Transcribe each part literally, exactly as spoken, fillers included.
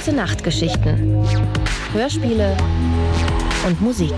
Gute Nachtgeschichten, Hörspiele und Musik.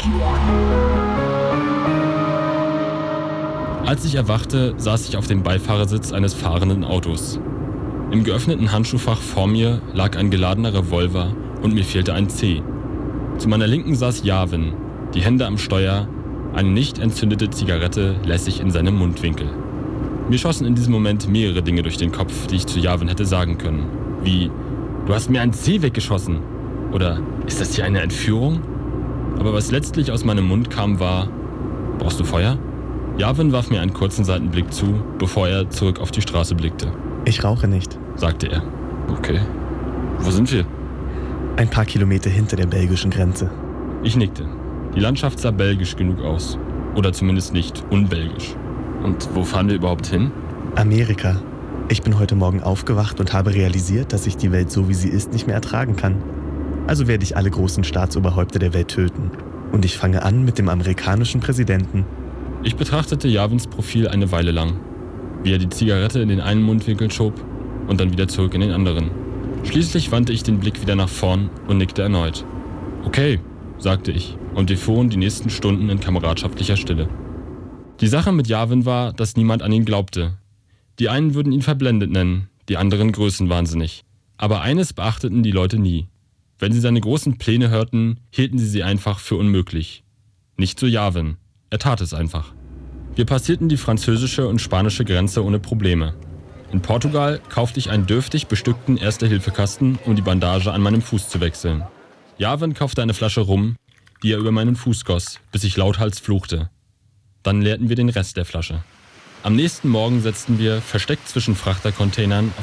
Als ich erwachte, saß ich auf dem Beifahrersitz eines fahrenden Autos. Im geöffneten Handschuhfach vor mir lag ein geladener Revolver und mir fehlte ein C. Zu meiner Linken saß Yavin, die Hände am Steuer, eine nicht entzündete Zigarette lässig in seinem Mundwinkel. Mir schossen in diesem Moment mehrere Dinge durch den Kopf, die ich zu Yavin hätte sagen können. Wie, du hast mir ein C weggeschossen. Oder, ist das hier eine Entführung? Aber was letztlich aus meinem Mund kam, war, brauchst du Feuer? Yavin warf mir einen kurzen Seitenblick zu, bevor er zurück auf die Straße blickte. Ich rauche nicht, sagte er. Okay. Wo sind wir? Ein paar Kilometer hinter der belgischen Grenze. Ich nickte. Die Landschaft sah belgisch genug aus. Oder zumindest nicht unbelgisch. Und wo fahren wir überhaupt hin? Amerika. Ich bin heute Morgen aufgewacht und habe realisiert, dass ich die Welt so wie sie ist nicht mehr ertragen kann. Also werde ich alle großen Staatsoberhäupter der Welt töten. Und ich fange an mit dem amerikanischen Präsidenten. Ich betrachtete Yavins Profil eine Weile lang, wie er die Zigarette in den einen Mundwinkel schob und dann wieder zurück in den anderen. Schließlich wandte ich den Blick wieder nach vorn und nickte erneut. Okay, sagte ich, und wir fuhren die nächsten Stunden in kameradschaftlicher Stille. Die Sache mit Yavin war, dass niemand an ihn glaubte. Die einen würden ihn verblendet nennen, die anderen größenwahnsinnig. Aber eines beachteten die Leute nie. Wenn sie seine großen Pläne hörten, hielten sie sie einfach für unmöglich. Nicht so Yavin. Er tat es einfach. Wir passierten die französische und spanische Grenze ohne Probleme. In Portugal kaufte ich einen dürftig bestückten Erste-Hilfe-Kasten, um die Bandage an meinem Fuß zu wechseln. Yavin kaufte eine Flasche Rum, die er über meinen Fuß goss, bis ich lauthals fluchte. Dann leerten wir den Rest der Flasche. Am nächsten Morgen setzten wir, versteckt zwischen Frachtercontainern,